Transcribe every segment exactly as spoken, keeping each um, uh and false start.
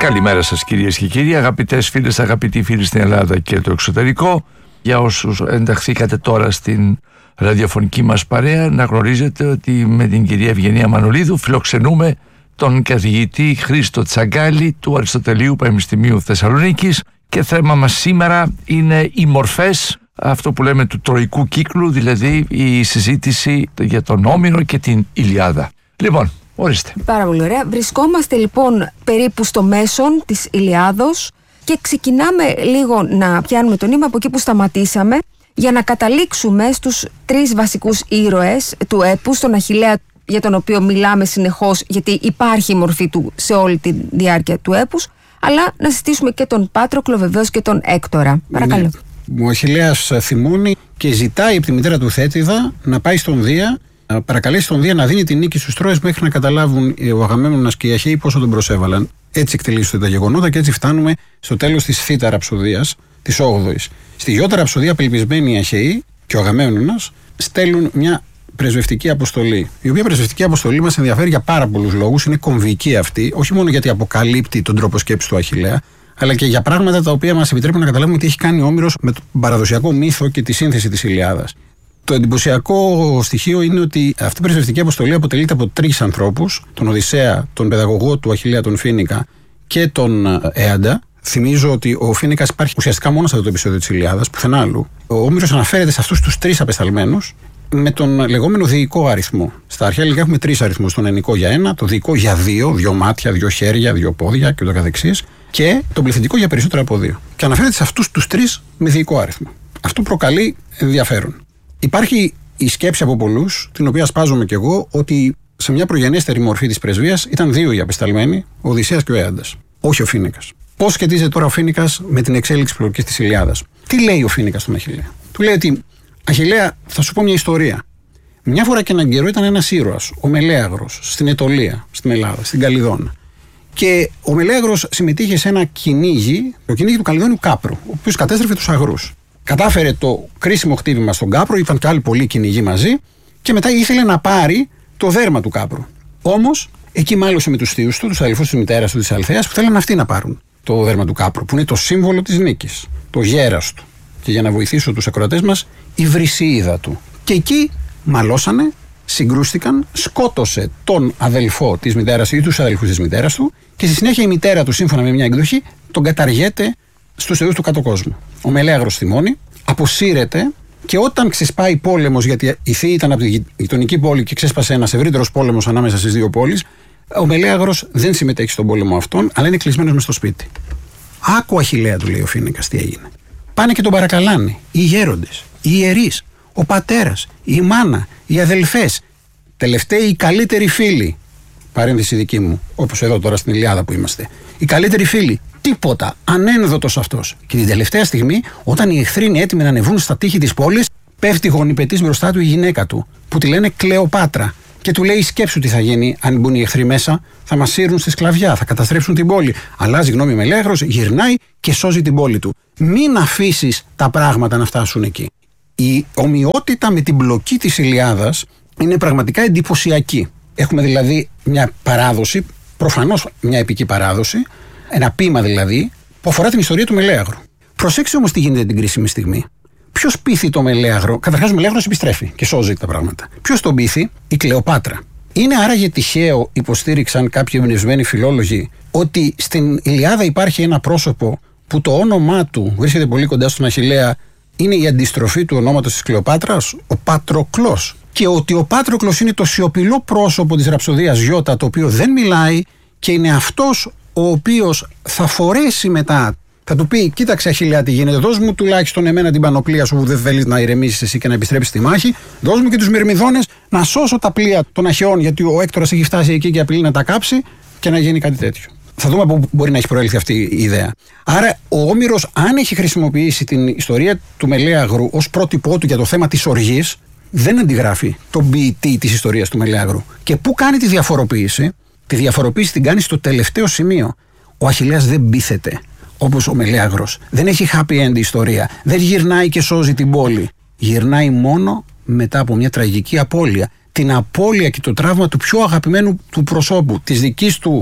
Καλημέρα σας κυρίες και κύριοι, αγαπητές φίλες, αγαπητοί φίλοι στην Ελλάδα και το εξωτερικό. Για όσους ενταχθήκατε τώρα στην ραδιοφωνική μας παρέα, να γνωρίζετε ότι με την κυρία Ευγενία Μανολίδου φιλοξενούμε τον καθηγητή Χρήστο Τσαγκάλη του Αριστοτελείου Πανεπιστημίου Θεσσαλονίκης και θέμα μας σήμερα είναι οι μορφές, αυτό που λέμε του τροϊκού κύκλου, δηλαδή η συζήτηση για τον Όμηρο και την Ηλιάδα. Λοιπόν, ορίστε. Πάρα πολύ ωραία. Βρισκόμαστε λοιπόν περίπου στο μέσον της Ηλιάδος και ξεκινάμε λίγο να πιάνουμε το νήμα από εκεί που σταματήσαμε για να καταλήξουμε στους τρεις βασικούς ήρωες του έπους, τον Αχιλλέα, για τον οποίο μιλάμε συνεχώς γιατί υπάρχει η μορφή του σε όλη τη διάρκεια του έπους, αλλά να συζητήσουμε και τον Πάτροκλο βεβαίως και τον Έκτορα. Παρακαλώ. Ναι. Ο Αχιλλέας θυμώνει και ζητάει από τη μητέρα του Θέτιδα να πάει στον Δία, να παρακαλέσει τον Δία να δίνει την νίκη στους Τρώες μέχρι να καταλάβουν ο Αγαμέμνονας και οι Αχαίοι πόσο τον προσέβαλαν. Έτσι εκτελήσονται τα γεγονότα και έτσι φτάνουμε στο τέλος της Θήτα ραψοδίας, της όγδοης. Στη Γιώτα ραψοδία, απελπισμένοι οι Αχαίοι και ο Αγαμέμνονας στέλνουν μια πρεσβευτική αποστολή. Η οποία πρεσβευτική αποστολή μας ενδιαφέρει για πάρα πολλούς λόγους. Είναι κομβική αυτή, όχι μόνο γιατί αποκαλύπτει τον τρόπο σκέψης του Αχιλλέα, αλλά και για πράγματα τα οποία μας επιτρέπουν να καταλάβουμε τι έχει κάνει ο Όμηρος με τον παραδοσιακό μύθο και τη σύνθεση της Ηλιάδας. Το εντυπωσιακό στοιχείο είναι ότι αυτή η πρεσβευτική αποστολή αποτελείται από τρεις ανθρώπους: τον Οδυσσέα, τον παιδαγωγό του Αχιλλέα, τον Φοίνικα και τον Έαντα. Θυμίζω ότι ο Φοίνικας υπάρχει ουσιαστικά μόνο σε αυτό το επεισόδιο της Ηλιάδας, πουθενά άλλου. Ο Όμηρος αναφέρεται σε αυτούς τους τρεις απεσταλμένους με τον λεγόμενο διοικό αριθμό. Στα αρχαία ελληνικά έχουμε τρεις αριθμούς: τον ενικό για ένα, το διοικό για δύο, δύο μάτια, δύο χέρια, δύο πόδια και ούτω καθεξής, και τον πληθυντικό για περισσότερα από δύο. Και αναφέρεται σε αυτούς τους τρεις με διοικό αριθμό. Αυτό προκαλεί ενδιαφέρον. Υπάρχει η σκέψη από πολλούς, την οποία σπάζομαι κι εγώ, ότι σε μια προγενέστερη μορφή της πρεσβείας ήταν δύο οι απεσταλμένοι, ο Οδυσσέας και ο Έαντας, όχι ο Φοίνικας. Πώς σχετίζεται τώρα ο Φοίνικας με την εξέλιξη πλοκής της Ηλιάδας? Τι λέει ο Φοίνικας στον Αχιλλέα? Του λέει ότι, Αχιλλέα, θα σου πω μια ιστορία. Μια φορά και έναν καιρό ήταν ένας ήρωας, ο Μελέαγρος, στην Αιτωλία, στην Ελλάδα, στην Καλυδόνα. Και ο Μελέαγρος συμμετείχε σε ένα κυνήγι, το κυνήγι του Καλυδόνιου Κάπρου, ο οποίος κατέστρεφε τους αγρούς. Κατάφερε το κρίσιμο χτύπημα στον Κάπρο, ήταν και άλλοι πολλοί κυνηγοί μαζί, και μετά ήθελε να πάρει το δέρμα του Κάπρου. Όμως, εκεί μάλωσε με τους θείους του, τους αδελφούς της μητέρας του, της Αλθέας, που θέλανε αυτοί να πάρουν το δέρμα του Κάπρου, που είναι το σύμβολο της νίκης, το γέρας του. Και για να βοηθήσω τους ακροατές μας, η βρυσίιδα του. Και εκεί μαλώσανε, συγκρούστηκαν, σκότωσε τον αδελφό της μητέρας ή τους αδελφούς της μητέρας του, και στη συνέχεια η μητέρα του, σύμφωνα με μια εκδοχή, τον καταργέται στους θεούς του κάτω κόσμου. Ο Μελέαγρος θυμώνει, αποσύρεται, και όταν ξεσπάει πόλεμος, γιατί η Θήη ήταν από τη γειτονική πόλη και ξέσπασε ένας ευρύτερος πόλεμος ανάμεσα στις δύο πόλεις, ο Μελέαγρος δεν συμμετέχει στον πόλεμο αυτόν, αλλά είναι κλεισμένος μες στο σπίτι. Άκου, Αχιλλέα, του λέει ο Φοίνικας, τι έγινε. Πάνε και τον παρακαλάνε οι γέροντες, οι ιερείς, ο πατέρας, η μάνα, οι αδελφές, τελευταίοι οι καλύτεροι φίλοι. Παρένθεση δική μου, όπως εδώ τώρα στην Ηλιάδα που είμαστε. Οι καλύτεροι φίλοι. Τίποτα, ανένδοτος αυτός. Και την τελευταία στιγμή, όταν οι εχθροί είναι έτοιμοι να ανεβούν στα τείχη της πόλης, πέφτει γονιπετής μπροστά του η γυναίκα του, που τη λένε Κλεοπάτρα. Και του λέει: σκέψου τι θα γίνει αν μπουν οι εχθροί μέσα, θα μας σύρουν στη σκλαβιά, θα καταστρέψουν την πόλη. Αλλάζει γνώμη ο Μελέαγρος, γυρνάει και σώζει την πόλη του. Μην αφήσεις τα πράγματα να φτάσουν εκεί. Η ομοιότητα με την πλοκή της Ηλιάδας είναι πραγματικά εντυπωσιακή. Έχουμε δηλαδή μια παράδοση, προφανώς μια επική παράδοση, ένα ποίημα δηλαδή, που αφορά την ιστορία του Μελέαγρου. Προσέξτε όμως τι γίνεται την κρίσιμη στιγμή. Ποιος πείθει το Μελέαγρο? Καταρχάς, ο Μελέαγρος επιστρέφει και σώζει τα πράγματα. Ποιος τον πείθει? Η Κλεοπάτρα. Είναι άραγε τυχαίο, υποστήριξαν κάποιοι εμπνευσμένοι φιλόλογοι, ότι στην Ηλιάδα υπάρχει ένα πρόσωπο που το όνομά του βρίσκεται πολύ κοντά στον Αχιλλέα, είναι η αντιστροφή του ονόματος της Κλεοπάτρας, ο Πατροκλός. Και ότι ο Πάτροκλος είναι το σιωπηλό πρόσωπο της ραψοδίας Γιώτα, το οποίο δεν μιλάει, και είναι αυτός ο οποίος θα φορέσει μετά. Θα του πει: κοίταξε, Αχιλλέα, τι γίνεται. Δώσ' μου τουλάχιστον εμένα την πανοπλία σου που δεν θέλεις να ηρεμήσεις εσύ και να επιστρέψεις στη μάχη. Δώσ' μου και τους Μυρμιδόνες να σώσω τα πλοία των Αχαιών, γιατί ο Έκτορας έχει φτάσει εκεί και απειλεί να τα κάψει και να γίνει κάτι τέτοιο. Θα δούμε από πού μπορεί να έχει προέλθει αυτή η ιδέα. Άρα, ο Όμηρος, αν έχει χρησιμοποιήσει την ιστορία του Μελέαγρου ως πρότυπό του για το θέμα της οργής, δεν αντιγράφει τον ποιητή της ιστορίας του Μελέαγρου. Και πού κάνει τη διαφοροποίηση? Τη διαφοροποίηση την κάνει στο τελευταίο σημείο. Ο Αχιλλέας δεν πείθεται όπως ο Μελέαγρος. Δεν έχει happy end η ιστορία. Δεν γυρνάει και σώζει την πόλη. Γυρνάει μόνο μετά από μια τραγική απώλεια. Την απώλεια και το τραύμα του πιο αγαπημένου του προσώπου, της δικής του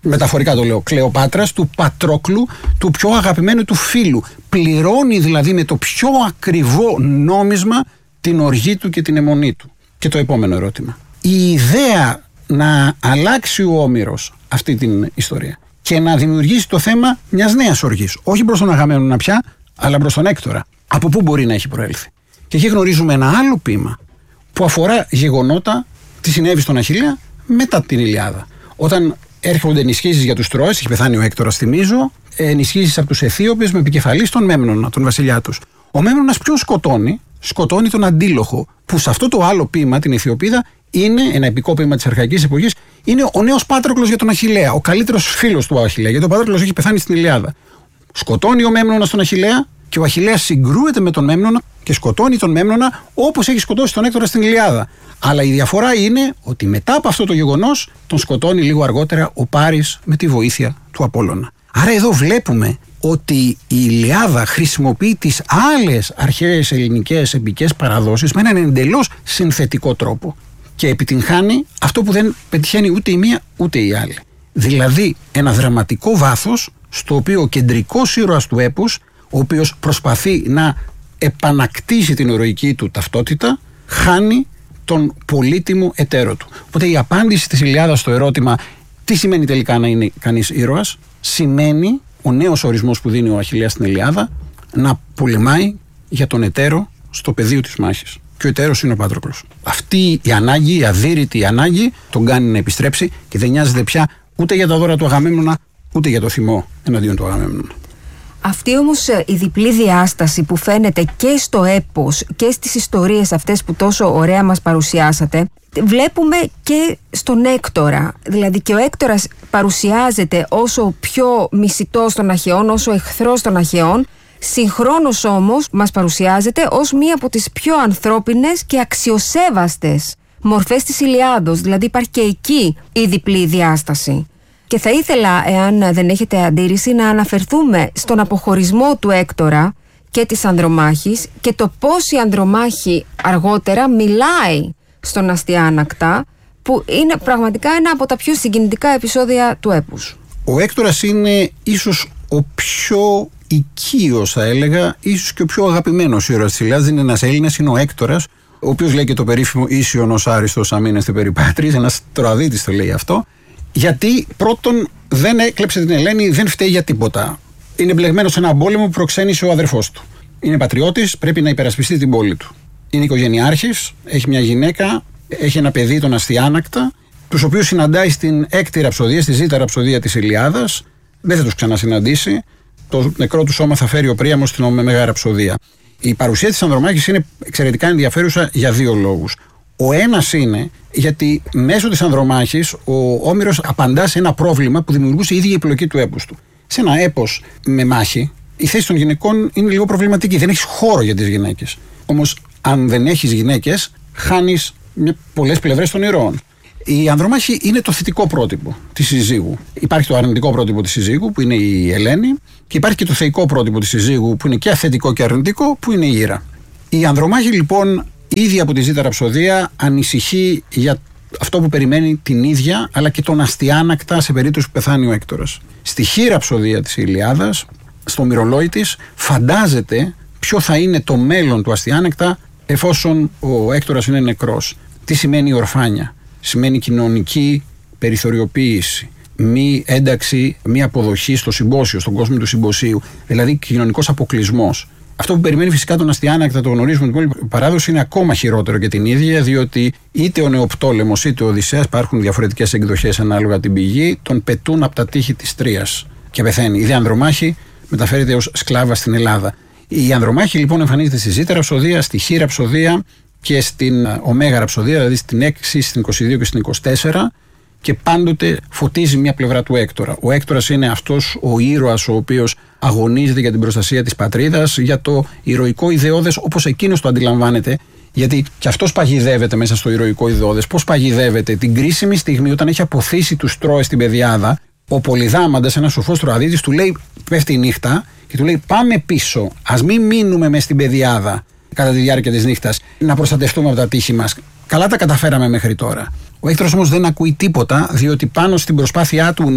μεταφορικά το λέω, Κλεοπάτρας, του Πατρόκλου, του πιο αγαπημένου του φίλου. Πληρώνει δηλαδή με το πιο ακριβό νόμισμα την οργή του και την αιμονή του. Και το επόμενο ερώτημα. Η ιδέα να αλλάξει ο Όμηρος αυτή την ιστορία και να δημιουργήσει το θέμα μιας νέας οργής, όχι προς τον Αγαμέμνονα πια, αλλά προς τον Έκτορα. Από πού μπορεί να έχει προέλθει? Και εκεί γνωρίζουμε ένα άλλο ποίημα που αφορά γεγονότα τι συνέβη στον Αχιλλέα μετά την Ιλιάδα. Όταν έρχονται ενισχύσεις για τους Τρώες, έχει πεθάνει ο Έκτορας, θυμίζω, ενισχύσεις από τους Αιθίωπες με επικεφαλής τον Μέμνονα, τον βασιλιά τους. Ο Μέμνονας ποιον σκοτώνει? Σκοτώνει τον Αντίλοχο, που σε αυτό το άλλο ποίημα, την Αιθιοπίδα, είναι ένα επικό ποίημα της αρχαϊκής εποχής, είναι ο νέος Πάτροκλος για τον Αχιλλέα, ο καλύτερος φίλος του Αχιλλέα, γιατί ο Πάτροκλος έχει πεθάνει στην Ιλιάδα. Σκοτώνει ο Μέμνονας τον Αχιλλέα και ο Αχιλλέας συγκρούεται με τον Μέμνονα και σκοτώνει τον Μέμνονα όπως έχει σκοτώσει τον Έκτορα στην Ιλιάδα. Αλλά η διαφορά είναι ότι μετά από αυτό το γεγονός τον σκοτώνει λίγο αργότερα ο Πάρης με τη βοήθεια του Απόλλωνα. Άρα εδώ βλέπουμε ότι η Ιλιάδα χρησιμοποιεί τις άλλες αρχαίες ελληνικές επικές παραδόσεις με έναν εντελώς συνθετικό τρόπο και επιτυγχάνει αυτό που δεν πετυχαίνει ούτε η μία ούτε η άλλη. Δηλαδή ένα δραματικό βάθος στο οποίο ο κεντρικός ήρωας του έπους, ο οποίος προσπαθεί να επανακτήσει την ηρωική του ταυτότητα, χάνει τον πολύτιμο εταίρο του. Οπότε η απάντηση της Ιλιάδας στο ερώτημα τι σημαίνει τελικά να είναι κανείς ήρωας, σημαίνει ο νέος ορισμός που δίνει ο Αχιλλέας στην Ιλιάδα, να πολεμάει για τον εταίρο στο πεδίο της μάχης. Και ο εταίρος είναι ο Πάτροκλος. Αυτή η ανάγκη, η αδύρυτη ανάγκη, τον κάνει να επιστρέψει και δεν νοιάζεται πια ούτε για τα δώρα του Αγαμέμνονα, ούτε για το θυμό εναντίον του Αγαμέμνονα. Αυτή όμως η διπλή διάσταση που φαίνεται και στο έπος και στις ιστορίες αυτές που τόσο ωραία μας παρουσιάσατε, βλέπουμε και στον Έκτορα. Δηλαδή και ο Έκτορας παρουσιάζεται όσο πιο μισητός των Αχαιών, όσο εχθρός των Αχαιών, συγχρόνως όμως μας παρουσιάζεται ως μία από τις πιο ανθρώπινες και αξιοσέβαστες μορφές της Ηλιάδος. Δηλαδή υπάρχει και εκεί η διπλή διάσταση. Και θα ήθελα, εάν δεν έχετε αντίρρηση, να αναφερθούμε στον αποχωρισμό του Έκτορα και της Ανδρομάχης και το πώς η Ανδρομάχη αργότερα μιλάει στον Αστιάνακτα, που είναι πραγματικά ένα από τα πιο συγκινητικά επεισόδια του έπους. Ο Έκτορας είναι ίσως ο πιο οικείος, θα έλεγα, ίσως και ο πιο αγαπημένος ήρωας της Ιλιάδας. Είναι ένας Έλληνας, είναι ο Έκτορας, ο οποίος λέει και το περίφημο «Ίσιον ως άριστος αμήνεστε περίπατρις», ένας Τροαδίτης το λέει αυτό. Γιατί πρώτον δεν έκλεψε την Ελένη, δεν φταίει για τίποτα. Είναι μπλεγμένος σε έναν πόλεμο που προξένησε ο αδερφός του. Είναι πατριώτης, πρέπει να υπερασπιστεί την πόλη του. Είναι οικογενειάρχης, έχει μια γυναίκα, έχει ένα παιδί, τον Αστιάνακτα, τους οποίους συναντάει στην έκτη ραψοδία, στη ζήτα ραψοδία της Ιλιάδας. Δεν θα τους ξανασυναντήσει. Το νεκρό του σώμα θα φέρει ο Πρίαμος στην Ωμέγα ραψοδία. Η παρουσία της Ανδρομάχης είναι εξαιρετικά ενδιαφέρουσα για δύο λόγους. Ο ένας είναι γιατί μέσω της Ανδρομάχης ο Όμηρος απαντά σε ένα πρόβλημα που δημιουργούσε η ίδια η επιλογή του έπους του. Σε ένα έπος με μάχη, η θέση των γυναικών είναι λίγο προβληματική. Δεν έχεις χώρο για τις γυναίκες. Όμως, αν δεν έχεις γυναίκες, χάνεις πολλές πλευρές των ηρώων. Η Ανδρομάχη είναι το θετικό πρότυπο της συζύγου. Υπάρχει το αρνητικό πρότυπο της συζύγου, που είναι η Ελένη, και υπάρχει και το θεϊκό πρότυπο της συζύγου, που είναι και θετικό και αρνητικό, που είναι η Ήρα. Η Ανδρομάχη, λοιπόν, ήδη από τη ζήτα ραψοδία ανησυχεί για αυτό που περιμένει την ίδια, αλλά και τον Αστιάνακτα σε περίπτωση που πεθάνει ο Έκτορας. Στη χή ραψοδία της Ηλιάδας, στο μυρολόι της, φαντάζεται ποιο θα είναι το μέλλον του Αστιάνακτα εφόσον ο Έκτορας είναι νεκρός. Τι σημαίνει ορφάνια? Σημαίνει κοινωνική περιθωριοποίηση, μη ένταξη, μη αποδοχή στο συμπόσιο, στον κόσμο του συμποσίου, δηλαδή κοινωνικός αποκλεισμός. Αυτό που περιμένει φυσικά τον Αστιάνακτα, το γνωρίζουμε την όλη παράδοση, είναι ακόμα χειρότερο για την ίδια, διότι είτε ο Νεοπτόλεμος είτε ο Οδυσσέας, υπάρχουν διαφορετικές εκδοχές ανάλογα την πηγή, τον πετούν από τα τείχη της Τρίας και πεθαίνει. Η δε Ανδρομάχη μεταφέρεται ως σκλάβα στην Ελλάδα. Η Ανδρομάχη λοιπόν εμφανίζεται στη ζήτα ραψοδία, στη χή ραψοδία και στην ωμέγα ραψοδία, δηλαδή στην έξι, στην είκοσι δύο και στην είκοσι τέσσερα, και πάντοτε φωτίζει μια πλευρά του Έκτορα. Ο Έκτορας είναι αυτός ο ήρωας ο οποίος αγωνίζεται για την προστασία της πατρίδας, για το ηρωικό ιδεώδες όπως εκείνος το αντιλαμβάνεται, γιατί και αυτός παγιδεύεται μέσα στο ηρωικό ιδεώδες. Πώς παγιδεύεται? Την κρίσιμη στιγμή, όταν έχει αποθήσει τους Τρώες στην Πεδιάδα, ο Πολυδάμαντας, ένας σοφός Τροαδίτης, του λέει, πέφτει η νύχτα και του λέει: πάμε πίσω, ας μην μείνουμε μες στην Πεδιάδα κατά τη διάρκεια της νύχτας, να προστατευτούμε από τα τείχη μας. Καλά τα καταφέραμε μέχρι τώρα. Ο Έκτορας όμως δεν ακούει τίποτα, διότι πάνω στην προσπάθειά του να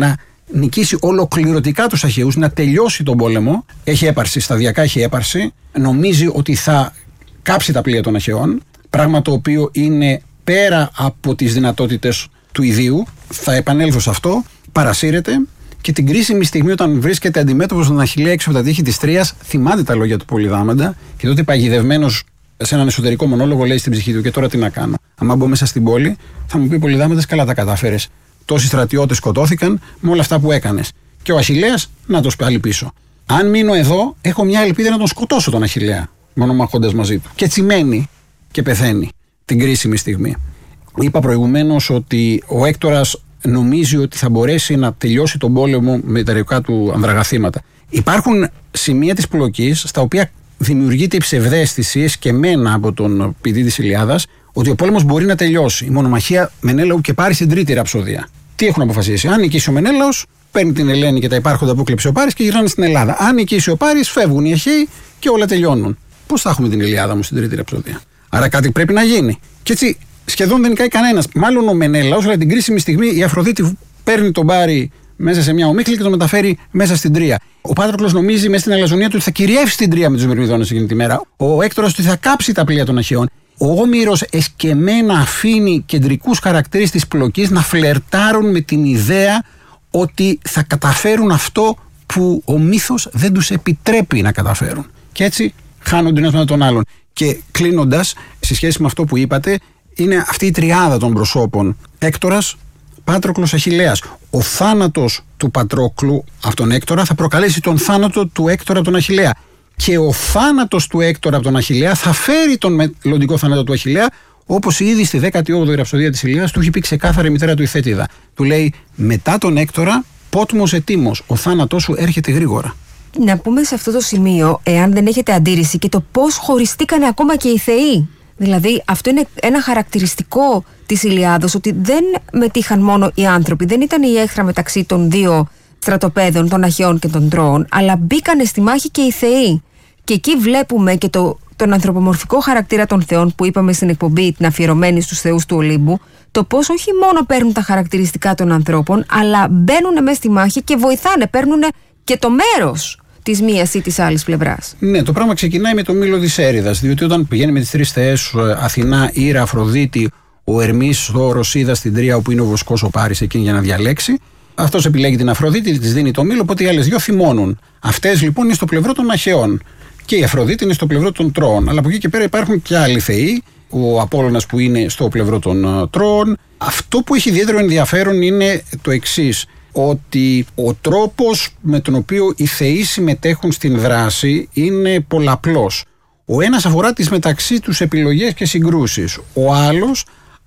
νικήσει ολοκληρωτικά τους Αχαιούς, να τελειώσει τον πόλεμο. Έχει έπαρση, σταδιακά έχει έπαρση. Νομίζει ότι θα κάψει τα πλοία των Αχαιών, πράγμα το οποίο είναι πέρα από τις δυνατότητες του ιδίου. Θα επανέλθω σε αυτό. Παρασύρεται και την κρίσιμη στιγμή, όταν βρίσκεται αντιμέτωπος με τον Αχιλλέα έξω από τα τείχη της Τρίας, θυμάται τα λόγια του Πολυδάμαντα και τότε παγιδευμένος σε έναν εσωτερικό μονόλογο λέει στην ψυχή του: και τώρα τι να κάνω? Αν μπω μέσα στην πόλη, θα μου πει Πολυδάμαντας, καλά τα κατάφερες. Τόσοι στρατιώτες σκοτώθηκαν με όλα αυτά που έκανες. Και ο Αχιλλέας, να το πάλι πίσω. Αν μείνω εδώ, έχω μια ελπίδα να τον σκοτώσω τον Αχιλλέα, μονομαχώντας μαζί του. Και έτσι μένει και πεθαίνει την κρίσιμη στιγμή. Είπα προηγουμένως ότι ο Έκτορας νομίζει ότι θα μπορέσει να τελειώσει τον πόλεμο με τα ρηικά του ανδραγαθήματα. Υπάρχουν σημεία της πλοκής στα οποία δημιουργείται η ψευδαίσθηση, εσκεμμένα από τον ποιητή της Ηλιάδας, ότι ο πόλεμος μπορεί να τελειώσει. Η μονομαχία Μενέλαου και Πάρης στην τρίτη ραψοδία. Τι έχουν αποφασίσει? Αν νικήσει ο Μενέλαος, παίρνει την Ελένη και τα υπάρχοντα που κλέψε ο Πάρης και γυρνάνε στην Ελλάδα. Αν νικήσει ο Πάρης, φεύγουν οι Αχαίοι και όλα τελειώνουν. Πώς θα έχουμε την Ηλιάδα μου στην τρίτη ραψοδία? Άρα κάτι πρέπει να γίνει. Και έτσι σχεδόν δεν νικάει κανένας. Μάλλον ο Μενέλαος, αλλά την κρίσιμη στιγμή η Αφροδίτη παίρνει τον Πάρη μέσα σε μια ομίχλη και το μεταφέρει μέσα στην Τρία. Ο Πάτροκλος νομίζει μέσα στην αλαζονία του ότι θα κυριεύσει την Τρία με τους Μυρμηδόνες εκείνη τη μέρα. Ο Έκτορας ότι θα κάψει τα πλοία των Αχαιών. Ο Όμηρος εσκεμμένα αφήνει κεντρικούς χαρακτήρες της πλοκής να φλερτάρουν με την ιδέα ότι θα καταφέρουν αυτό που ο μύθος δεν τους επιτρέπει να καταφέρουν. Και έτσι χάνονται ένας με τον άλλον. Και κλείνοντας, σε σχέση με αυτό που είπατε, είναι αυτή η τριάδα των προσώπων: Έκτορας, Πάτροκλος, Αχιλλέας. Ο θάνατος του Πατρόκλου από τον Έκτορα θα προκαλέσει τον θάνατο του Έκτορα από τον Αχιλλέα. Και ο θάνατος του Έκτορα από τον Αχιλλέα θα φέρει τον μελλοντικό θάνατο του Αχιλλέα, όπως ήδη στη δέκατη όγδοη ραψοδία της Ηλίας του έχει πει ξεκάθαρα η μητέρα του η Θέτιδα. Του λέει: μετά τον Έκτορα, πότμος ετήμος, ο θάνατός σου έρχεται γρήγορα. Να πούμε σε αυτό το σημείο, εάν δεν έχετε αντίρρηση, και το πώς χωριστήκανε ακόμα και οι θεοί. Δηλαδή, αυτό είναι ένα χαρακτηριστικό της Ηλιάδος, ότι δεν μετήχαν μόνο οι άνθρωποι, δεν ήταν η έχθρα μεταξύ των δύο στρατοπέδων, των Αχαιών και των Τρώων, αλλά μπήκανε στη μάχη και οι θεοί. Και εκεί βλέπουμε και το, τον ανθρωπομορφικό χαρακτήρα των θεών που είπαμε στην εκπομπή, την αφιερωμένη στους θεούς του Ολύμπου, το πώς όχι μόνο παίρνουν τα χαρακτηριστικά των ανθρώπων, αλλά μπαίνουν μέσα στη μάχη και βοηθάνε, παίρνουν και το μέρος της μίας ή της άλλης πλευράς. Ναι, το πράγμα ξεκινάει με το μήλο της Έριδας, διότι όταν πηγαίνει με τις τρεις θεές, Αθηνά, Ήρα, Αφροδίτη, ο Ερμής, Θόρος, Είδα στην Τρία, όπου είναι ο βοσκός ο Πάρης εκείνη για να διαλέξει, αυτός επιλέγει την Αφροδίτη, της δίνει το μήλο, οπότε οι άλλες δύο θυμώνουν. Αυτές λοιπόν είναι στο πλευρό των Αχαιών. Και η Αφροδίτη είναι στο πλευρό των Τρώων. Αλλά από εκεί και πέρα υπάρχουν και άλλοι θεοί. Ο Απόλλωνας που είναι στο πλευρό των uh, Τρώων. Αυτό που έχει ιδιαίτερο ενδιαφέρον είναι το εξής: ότι ο τρόπος με τον οποίο οι θεοί συμμετέχουν στην δράση είναι πολλαπλός. Ο ένας αφορά τις μεταξύ τους επιλογές και συγκρούσεις. Ο άλλος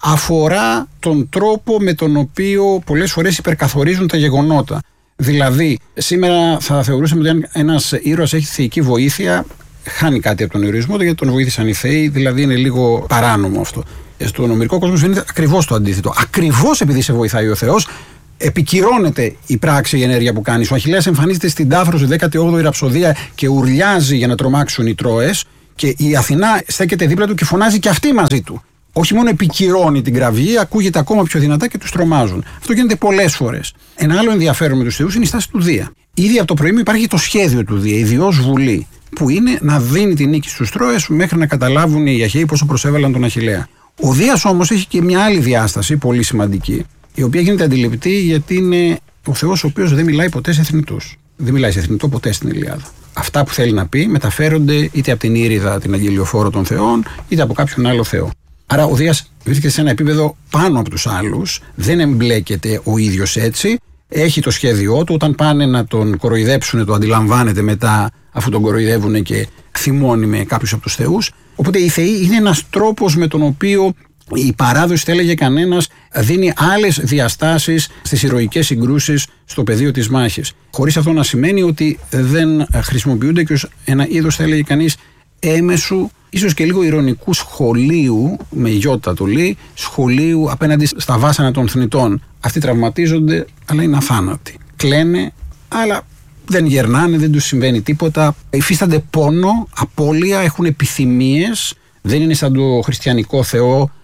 αφορά τον τρόπο με τον οποίο πολλές φορές υπερκαθορίζουν τα γεγονότα. Δηλαδή, σήμερα θα θεωρούσαμε ότι αν ένας ήρωας έχει θεϊκή βοήθεια, χάνει κάτι από τον ηρωισμό του, γιατί τον βοήθησαν οι θεοί, δηλαδή είναι λίγο παράνομο αυτό. Στον ομηρικό κόσμο φαίνεται ακριβώς το αντίθετο. Ακριβώς επειδή σε βοηθάει ο Θεός, επικυρώνεται η πράξη, η ενέργεια που κάνεις. Ο Αχιλλέας εμφανίζεται στην Τάφρο στη δέκατη όγδοη ραψοδία και ουρλιάζει για να τρομάξουν οι Τρώες, και η Αθηνά στέκεται δίπλα του και φωνάζει και αυτή μαζί του. Όχι μόνο επικυρώνει την κραυγή, ακούγεται ακόμα πιο δυνατά και τους τρομάζουν. Αυτό γίνεται πολλές φορές. Ένα άλλο ενδιαφέρον με τους θεούς είναι η στάση του Δία. Ήδη από το πρωί μου υπάρχει το σχέδιο του Δία, η Διός Βουλή, που είναι να δίνει τη νίκη στους Τρώες μέχρι να καταλάβουν οι Αχαίοι πόσο προσέβαλαν τον Αχιλλέα. Ο Δίας όμως έχει και μια άλλη διάσταση πολύ σημαντική, η οποία γίνεται αντιληπτή γιατί είναι ο Θεός ο οποίος δεν μιλάει ποτέ σε θνητούς. Δεν μιλάει σε θνητό ποτέ στην Ηλιάδα. Αυτά που θέλει να πει μεταφέρονται είτε από την Ήριδα, την αγγελιοφόρο των θεών, είτε από κάποιον άλλο θεό. Άρα ο Δίας βρίσκεται σε ένα επίπεδο πάνω από τους άλλους, δεν εμπλέκεται ο ίδιος έτσι, έχει το σχέδιό του, όταν πάνε να τον κοροϊδέψουν το αντιλαμβάνεται μετά, αφού τον κοροϊδεύουν, και θυμώνει με κάποιους από τους θεούς. Οπότε οι θεοί είναι ένας τρόπος με τον οποίο η παράδοση, θα έλεγε κανένας, δίνει άλλες διαστάσεις στις ηρωικές συγκρούσεις στο πεδίο της μάχης. Χωρίς αυτό να σημαίνει ότι δεν χρησιμοποιούνται και ως ένα είδος, θα έλεγε κανείς, έμεσου, ίσως και λίγο ηρωνικού σχολείου, με γιώτα το λέει, σχολείου απέναντι στα βάσανα των θνητών. Αυτοί τραυματίζονται, αλλά είναι αθάνατοι. Κλαίνε, αλλά δεν γερνάνε, δεν τους συμβαίνει τίποτα. Υφίστανται πόνο, απώλεια, έχουν επιθυμίες. Δεν είναι σαν το χριστιανικό Θεό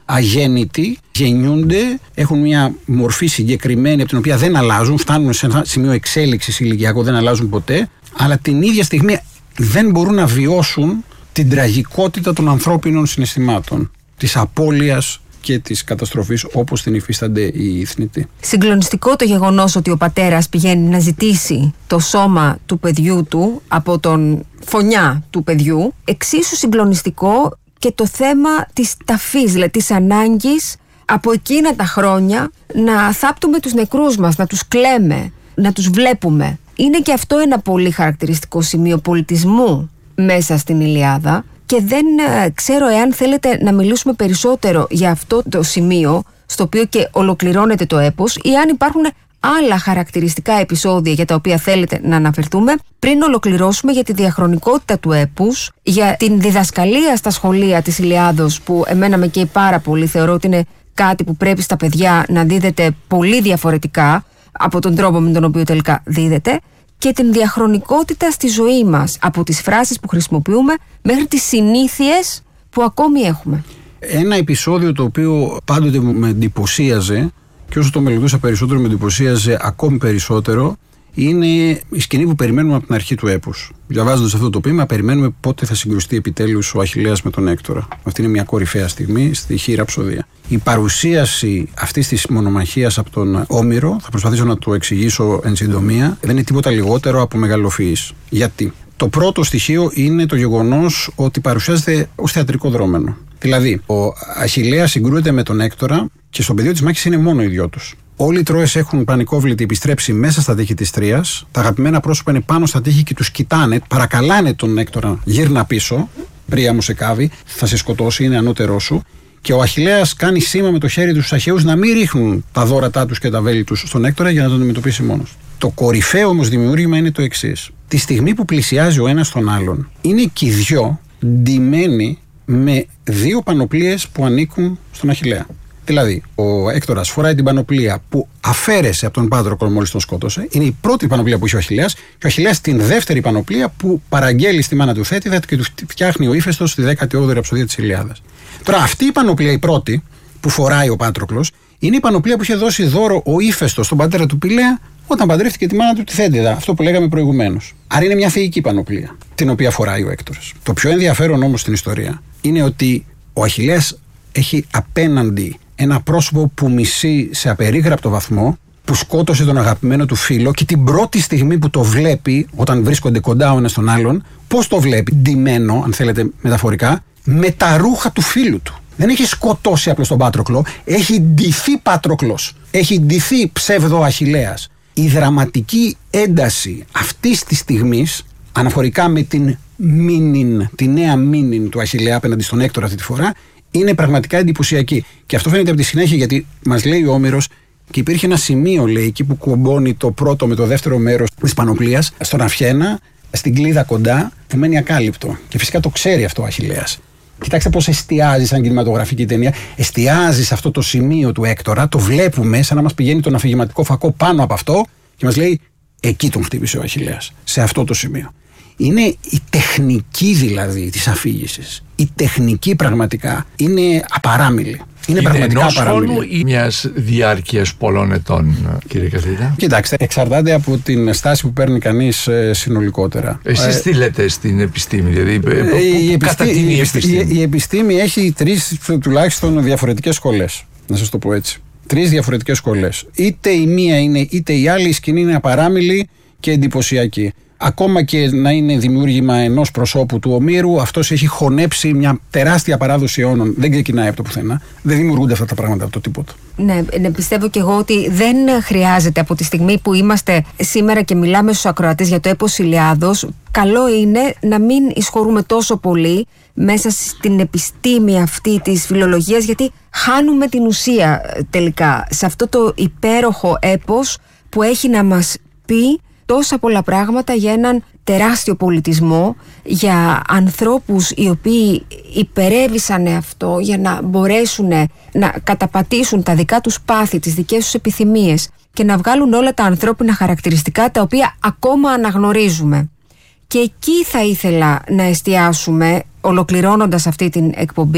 αγέννητοι, γεννιούνται, έχουν μια μορφή συγκεκριμένη από την οποία δεν αλλάζουν, φτάνουν σε ένα σημείο εξέλιξης ηλικιακό, δεν αλλάζουν ποτέ, αλλά την ίδια στιγμή δεν μπορούν να βιώσουν την τραγικότητα των ανθρώπινων συναισθημάτων, της απώλειας και της καταστροφής όπως την υφίστανται οι θνητοί. Συγκλονιστικό το γεγονός ότι ο πατέρας πηγαίνει να ζητήσει το σώμα του παιδιού του από τον φωνιά του παιδιού. Εξίσου συγκλονιστικό και το θέμα της ταφής, δηλαδή της ανάγκης από εκείνα τα χρόνια να θάπτουμε τους νεκρούς μας, να τους κλαίμε, να τους βλέπουμε. Είναι και αυτό ένα πολύ χαρακτηριστικό σημείο πολιτισμού μέσα στην Ηλιάδα. Και δεν ε, ξέρω εάν θέλετε να μιλήσουμε περισσότερο για αυτό το σημείο στο οποίο και ολοκληρώνεται το έπος, ή αν υπάρχουν άλλα χαρακτηριστικά επεισόδια για τα οποία θέλετε να αναφερθούμε πριν ολοκληρώσουμε για τη διαχρονικότητα του έπους, για την διδασκαλία στα σχολεία της Ηλιάδος που εμένα με καίει πάρα πολύ. Θεωρώ ότι είναι κάτι που πρέπει στα παιδιά να δίδεται πολύ διαφορετικά από τον τρόπο με τον οποίο τελικά δίδεται, και την διαχρονικότητα στη ζωή μας, από τις φράσεις που χρησιμοποιούμε μέχρι τις συνήθειες που ακόμη έχουμε. Ένα επεισόδιο το οποίο πάντοτε με εντυπωσίαζε, και όσο το μελετούσα περισσότερο με εντυπωσίαζε ακόμη περισσότερο, είναι η σκηνή που περιμένουμε από την αρχή του έπους. Διαβάζοντας αυτό το ποίημα, περιμένουμε πότε θα συγκρουστεί επιτέλους ο Αχιλλέας με τον Έκτορα. Αυτή είναι μια κορυφαία στιγμή στη Χ Ραψοδία. Η παρουσίαση αυτής της μονομαχίας από τον Όμηρο, θα προσπαθήσω να το εξηγήσω εν συντομία, δεν είναι τίποτα λιγότερο από μεγαλοφυής. Γιατί? Το πρώτο στοιχείο είναι το γεγονός ότι παρουσιάζεται ως θεατρικό δρόμενο. Δηλαδή, ο Αχιλλέας συγκρούεται με τον Έκτορα και στο πεδίο της μάχης είναι μόνο οι δυο τους. Όλοι οι Τρώες έχουν πανικόβλητοι επιστρέψει μέσα στα τείχη της Τρίας. Τα αγαπημένα πρόσωπα είναι πάνω στα τείχη και τους κοιτάνε, παρακαλάνε τον Έκτορα, γύρνα πίσω. Πρία μου σε κάβει, θα σε σκοτώσει, είναι ανώτερό σου. Και ο Αχιλλέας κάνει σήμα με το χέρι του στους Αχαιούς να μην ρίχνουν τα δώρατά τους και τα βέλη τους στον Έκτορα για να τον αντιμετωπίσει μόνος. Το κορυφαίο όμως δημιούργημα είναι το εξής. Τη στιγμή που πλησιάζει ο ένας τον άλλον, είναι και οι δυο ντυμένοι με δύο πανοπλίες που ανήκουν στον Αχιλλέα. Δηλαδή, ο Έκτορας φοράει την πανοπλία που αφαίρεσε από τον Πάτροκλο μόλις τον σκότωσε. Είναι η πρώτη πανοπλία που είχε ο Αχιλλέας, και ο Αχιλλέας την δεύτερη πανοπλία που παραγγέλει στη μάνα του Θέτιδα και του φτιάχνει ο Ήφαιστος στη δέκατη όγδοη ραψοδία της Ηλιάδας. Τώρα, αυτή η πανοπλία, η πρώτη που φοράει ο Πάτροκλος, είναι η πανοπλία που είχε δώσει δώρο ο Ήφαιστος στον πατέρα του Πηλαία όταν παντρεύτηκε τη μάνα του τη Θέτιδα. Αυτό που λέγαμε προηγουμένως. Άρα είναι μια θεϊκή πανοπλία, την οποία φοράει ο Έκτορας. Το πιο ενδιαφέρον όμως στην ιστορία είναι ότι ο Αχιλλέας έχει απέναντι ένα πρόσωπο που μισεί σε απερίγραπτο βαθμό, που σκότωσε τον αγαπημένο του φίλο, και την πρώτη στιγμή που το βλέπει, όταν βρίσκονται κοντά ο ένας τον άλλον, πώς το βλέπει? Ντυμένο, αν θέλετε μεταφορικά, με τα ρούχα του φίλου του. Δεν έχει σκοτώσει απλώς τον Πάτροκλο, έχει ντυθεί Πάτροκλος. Έχει ντυθεί ψεύδο Αχιλλέας. Η δραματική ένταση αυτής της στιγμής, αναφορικά με την μήνυν, τη νέα μήνυν του Αχιλλέα απέναντι στον Έκτορα αυτή τη φορά, είναι πραγματικά εντυπωσιακή. Και αυτό φαίνεται από τη συνέχεια, γιατί μας λέει ο Όμηρος, και υπήρχε ένα σημείο, λέει, εκεί που κομπώνει το πρώτο με το δεύτερο μέρος της πανοπλίας, στον Αφιένα, στην κλίδα κοντά, που μένει ακάλυπτο. Και φυσικά το ξέρει αυτό ο Αχιλλέας. Κοιτάξτε πώς εστιάζει σαν κινηματογραφική ταινία. Εστιάζει σε αυτό το σημείο του Έκτορα, το βλέπουμε σαν να μας πηγαίνει τον αφηγηματικό φακό πάνω από αυτό και μας λέει: εκεί τον χτύπησε ο Αχιλλέας, σε αυτό το σημείο. Είναι η τεχνική δηλαδή της αφήγησης. Η τεχνική πραγματικά είναι απαράμιλη. Είναι, είναι πραγματικά απαράμιλη. Είναι ή μιας διάρκειας πολλών ετών, κύριε καθηγητά? Κοιτάξτε, εξαρτάται από την στάση που παίρνει κανείς ε, συνολικότερα. Εσείς ε, τι λέτε στην επιστήμη, δηλαδή, ε, που, η, που επιστήμη, η, επιστήμη. Η, η επιστήμη έχει τρεις τουλάχιστον διαφορετικές σχολές, να σας το πω έτσι. Τρεις διαφορετικές σχολές. Είτε η μία είναι, είτε η άλλη, η σκηνή είναι απαράμιλη και εντυπωσιακή. Ακόμα και να είναι δημιούργημα ενός προσώπου του Ομήρου, αυτός έχει χωνέψει μια τεράστια παράδοση αιώνων. Δεν ξεκινάει από το πουθενά. Δεν δημιουργούνται αυτά τα πράγματα από το τίποτα. Ναι, ναι, πιστεύω και εγώ ότι δεν χρειάζεται, από τη στιγμή που είμαστε σήμερα και μιλάμε στους ακροατές για το έπος Ηλιάδος, καλό είναι να μην εισχωρούμε τόσο πολύ μέσα στην επιστήμη αυτή της φιλολογίας, γιατί χάνουμε την ουσία τελικά σε αυτό το υπέροχο έπος που έχει να μας πει τόσα πολλά πράγματα για έναν τεράστιο πολιτισμό, για ανθρώπους οι οποίοι υπερέβησαν αυτό για να μπορέσουν να καταπατήσουν τα δικά τους πάθη, τις δικές τους επιθυμίες και να βγάλουν όλα τα ανθρώπινα χαρακτηριστικά τα οποία ακόμα αναγνωρίζουμε. Και εκεί θα ήθελα να εστιάσουμε, ολοκληρώνοντας αυτή την εκπομπή,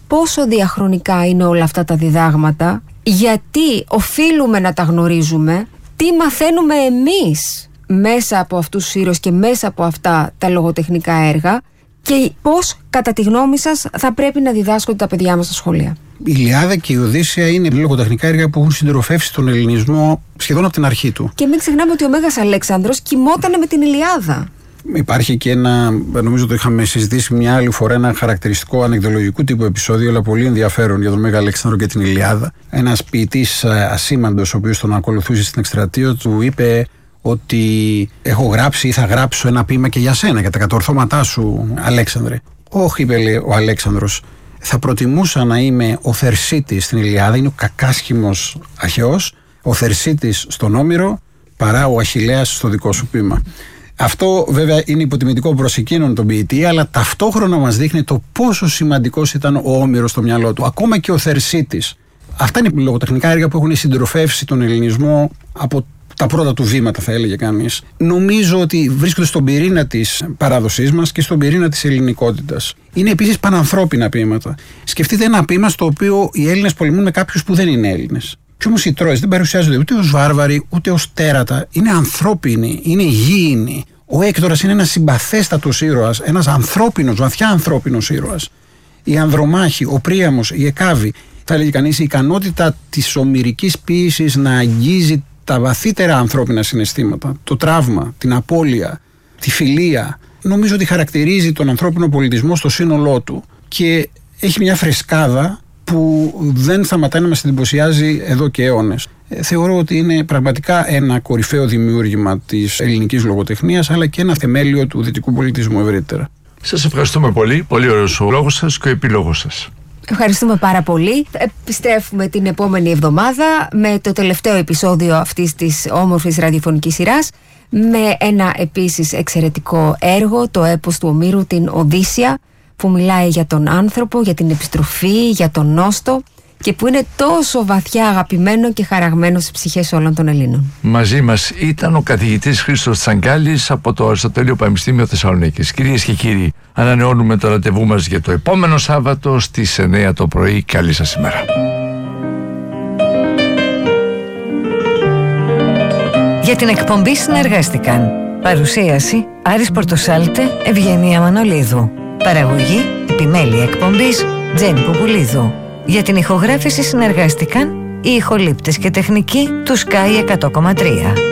πόσο διαχρονικά είναι όλα αυτά τα διδάγματα, γιατί οφείλουμε να τα γνωρίζουμε, τι μαθαίνουμε εμείς μέσα από αυτούς τους ήρωες και μέσα από αυτά τα λογοτεχνικά έργα και πώς, κατά τη γνώμη σας, θα πρέπει να διδάσκονται τα παιδιά μας στα σχολεία. Η Ιλιάδα και η Οδύσσεια είναι λογοτεχνικά έργα που έχουν συντροφεύσει τον ελληνισμό σχεδόν από την αρχή του. Και μην ξεχνάμε ότι ο Μέγας Αλέξανδρος κοιμότανε με την Ηλιάδα. Υπάρχει και ένα, νομίζω το είχαμε συζητήσει μια άλλη φορά, ένα χαρακτηριστικό ανεκδολογικού τύπου επεισόδιο, αλλά πολύ ενδιαφέρον για τον Μέγα Αλέξανδρο και την Ηλιάδα. Ένας ποιητής ασήμαντος, ο οποίος τον ακολουθούσε στην εκστρατεία του, είπε ότι έχω γράψει ή θα γράψω ένα ποίημα και για σένα, για τα κατορθώματά σου, Αλέξανδρε. Όχι, είπε, λέει ο Αλέξανδρος, θα προτιμούσα να είμαι ο Θερσίτης στην Ηλιάδα, είναι ο κακάσχημος Αχαιός, ο Θερσίτης στον Όμηρο, παρά ο Αχιλλέας στο δικό σου ποίημα. Αυτό βέβαια είναι υποτιμητικό προς εκείνον τον ποιητή, αλλά ταυτόχρονα μας δείχνει το πόσο σημαντικός ήταν ο Όμηρος στο μυαλό του, ακόμα και ο Θερσίτης. Αυτά είναι λογοτεχνικά έργα που έχουν συντροφεύσει τον ελληνισμό από τα πρώτα του βήματα, θα έλεγε κανείς. Νομίζω ότι βρίσκονται στον πυρήνα της παράδοσής μας και στον πυρήνα της ελληνικότητας. Είναι επίσης πανανθρώπινα ποίηματα. Σκεφτείτε ένα ποίημα στο οποίο οι Έλληνες πολεμούν με κάποιους που δεν είναι Έλληνες. Κι όμως οι Τρόες δεν παρουσιάζονται ούτε ως βάρβαροι, ούτε ως τέρατα. Είναι ανθρώπινοι, είναι γήινοι. Ο Έκτορας είναι ένας συμπαθέστατος ήρωας, ένας ανθρώπινος, βαθιά ανθρώπινος ήρωας. Η Ανδρομάχη, ο Príamos, η Εκάβη. Θα έλεγε κανείς η ικανότητα της ομηρικής ποίησης να αγγίζει τα βαθύτερα ανθρώπινα συναισθήματα, το τραύμα, την απώλεια, τη φιλία. Νομίζω ότι χαρακτηρίζει τον ανθρώπινο πολιτισμό στο σύνολό του και έχει μια φρεσκάδα που δεν σταματάει να μας εντυπωσιάζει εδώ και αιώνες. Ε, θεωρώ ότι είναι πραγματικά ένα κορυφαίο δημιούργημα της ελληνικής λογοτεχνίας, αλλά και ένα θεμέλιο του δυτικού πολιτισμού ευρύτερα. Σας ευχαριστούμε πολύ. Πολύ ωραίος ο λόγος σας και ο επίλογος σας. Ευχαριστούμε πάρα πολύ. Επιστρέφουμε την επόμενη εβδομάδα με το τελευταίο επεισόδιο αυτής της όμορφης ραδιοφωνικής σειράς, με ένα επίσης εξαιρετικό έργο, το έπος του Ομήρου, την Οδύσσεια, που μιλάει για τον άνθρωπο, για την επιστροφή, για τον νόστο και που είναι τόσο βαθιά αγαπημένο και χαραγμένο στις ψυχές όλων των Ελλήνων. Μαζί μας ήταν ο καθηγητής Χρήστος Τσαγκάλης από το Αριστοτέλειο Πανεπιστήμιο Θεσσαλονίκης. Κυρίες και κύριοι, ανανεώνουμε το ραντεβού μας για το επόμενο Σάββατο στις εννιά το πρωί. Καλή σας ημέρα. Για την εκπομπή συνεργάστηκαν παρουσίαση Άρης Πορτοσάλτε, Ευγενία Μανολίδου. Παραγωγή, επιμέλεια εκπομπής Τζέννη Πουπουλίδου. Για την ηχογράφηση συνεργάστηκαν οι ηχολήπτες και τεχνικοί του Sky εκατό κόμμα τρία.